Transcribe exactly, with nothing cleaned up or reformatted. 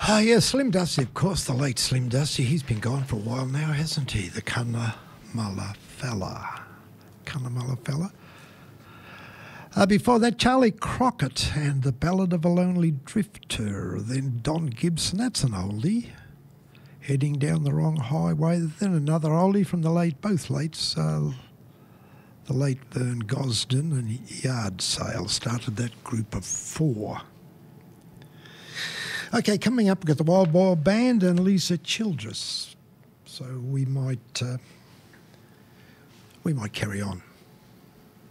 Oh, yeah, Slim Dusty, of course, the late Slim Dusty. He's been gone for a while now, hasn't he? The Cunnamulla fella. Cunnamulla fella. Uh, before that, Charlie Crockett and The Ballad of a Lonely Drifter. Then Don Gibson, that's an oldie. Heading Down the Wrong Highway. Then another oldie from the late, both lates. Uh, the late Vern Gosden and Yard Sale started that group of four. Okay, coming up, we've got the Wild Boar Band and Lisa Childress. So we might uh, we might carry on.